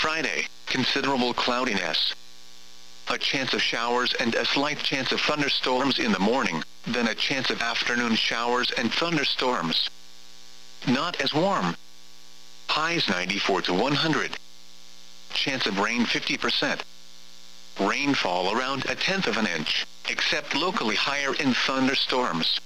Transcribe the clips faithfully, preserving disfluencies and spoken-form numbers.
Friday, considerable cloudiness. A chance of showers and a slight chance of thunderstorms in the morning, then a chance of afternoon showers and thunderstorms. Not as warm. Highs ninety-four to one hundred. Chance of rain fifty percent. Rainfall around a tenth of an inch, except locally higher in thunderstorms.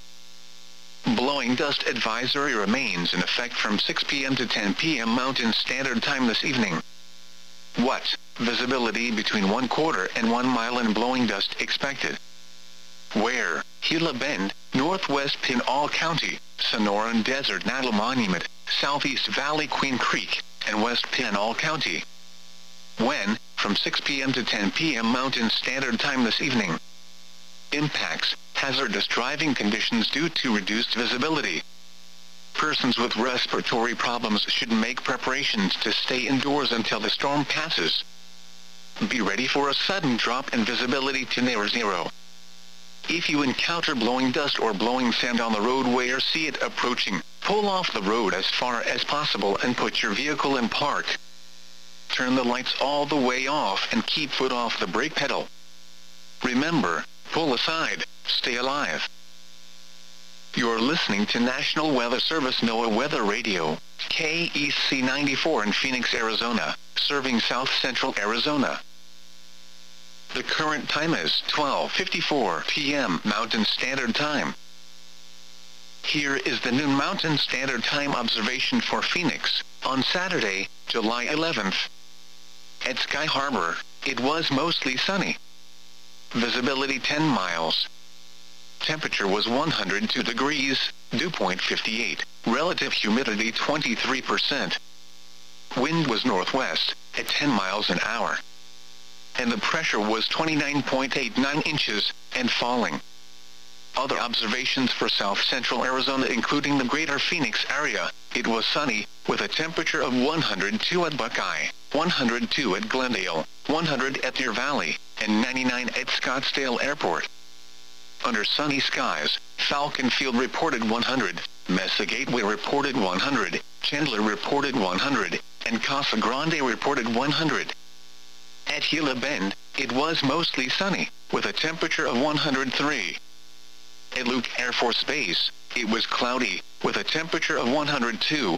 Blowing dust advisory remains in effect from six p m to ten p m Mountain Standard Time this evening. What? Visibility between one quarter and one mile and blowing dust expected. Where? Gila Bend, Northwest Pinal County, Sonoran Desert Natal Monument, Southeast Valley Queen Creek, and West Pinal County. When? From six p m to ten p m Mountain Standard Time this evening. Impacts: hazardous driving conditions due to reduced visibility. Persons with respiratory problems should make preparations to stay indoors until the storm passes. Be ready for a sudden drop in visibility to near zero. If you encounter blowing dust or blowing sand on the roadway or see it approaching, pull off the road as far as possible and put your vehicle in park. Turn the lights all the way off and keep foot off the brake pedal. Remember, pull aside, stay alive. You're listening to National Weather Service NOAA Weather Radio, K E C ninety-four in Phoenix, Arizona, serving south central Arizona. The current time is twelve fifty-four p m Mountain Standard Time. Here is the noon Mountain Standard Time observation for Phoenix, on Saturday, July eleventh. At Sky Harbor, it was mostly sunny. Visibility ten miles. Temperature was one hundred two degrees, dew point fifty-eight, relative humidity twenty-three percent. Wind was northwest, at ten miles an hour. And the pressure was twenty-nine point eight nine inches, and falling. Other observations for south central Arizona including the greater Phoenix area, it was sunny, with a temperature of one hundred two at Buckeye, one hundred two at Glendale, one hundred at Deer Valley, and ninety-nine at Scottsdale Airport. Under sunny skies, Falcon Field reported one hundred, Mesa Gateway reported one hundred, Chandler reported one hundred, and Casa Grande reported one hundred. At Gila Bend, it was mostly sunny, with a temperature of one hundred three. At Luke Air Force Base, it was cloudy, with a temperature of one hundred two.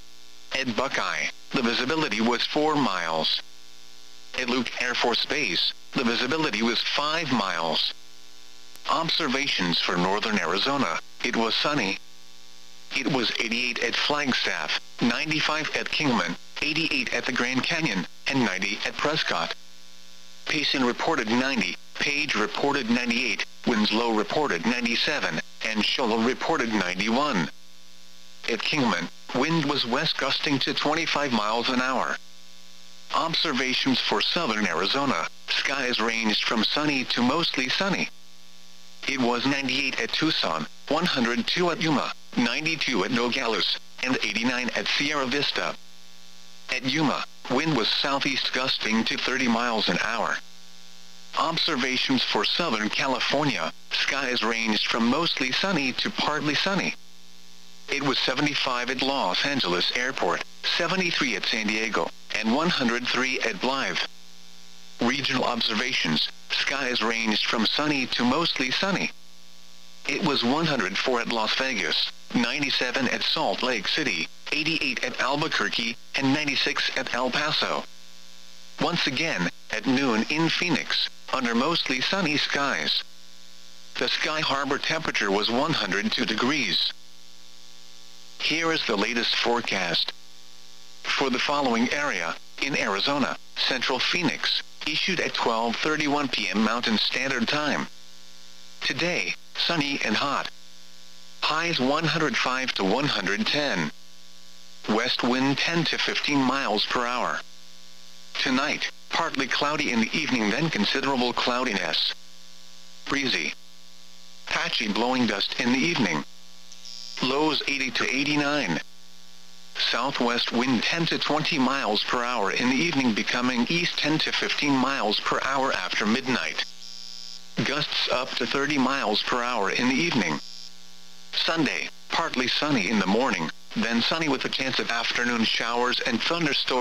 At Buckeye, the visibility was four miles. At Luke Air Force Base, the visibility was five miles. Observations for northern Arizona, it was sunny. It was eighty-eight at Flagstaff, ninety-five at Kingman, eighty-eight at the Grand Canyon, and ninety at Prescott. Payson reported ninety, Page reported ninety-eight, Winslow reported ninety-seven, and Shoal reported ninety-one. At Kingman, wind was west gusting to twenty-five miles an hour. Observations for southern Arizona, skies ranged from sunny to mostly sunny. It was ninety-eight at Tucson, one hundred two at Yuma, ninety-two at Nogales, and eighty-nine at Sierra Vista. At Yuma, wind was southeast gusting to thirty miles an hour. Observations for Southern California, skies ranged from mostly sunny to partly sunny. It was seventy-five at Los Angeles Airport, seventy-three at San Diego, and one hundred three at Blythe. Regional observations, skies ranged from sunny to mostly sunny. It was one hundred four at Las Vegas, ninety-seven at Salt Lake City, eighty-eight at Albuquerque, and ninety-six at El Paso. Once again, at noon in Phoenix, under mostly sunny skies. The Sky Harbor temperature was one hundred two degrees. Here is the latest forecast. For the following area, in Arizona, Central Phoenix, issued at twelve thirty-one p m Mountain Standard Time. Today, sunny and hot. Highs one hundred five to one hundred ten. West wind ten to fifteen miles per hour. Tonight, partly cloudy in the evening, then considerable cloudiness. Breezy. Patchy blowing dust in the evening. Lows eighty to eighty-nine. Southwest wind ten to twenty miles per hour in the evening, becoming east ten to fifteen miles per hour after midnight. Gusts up to thirty miles per hour in the evening. Sunday, partly sunny in the morning, then sunny with a chance of afternoon showers and thunderstorms.